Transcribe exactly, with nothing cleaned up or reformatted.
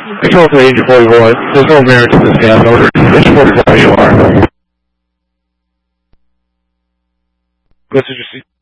Control to Agent forty-one. There's no merit to this gas. Over. Agent forty-one, you are. Go to your seat.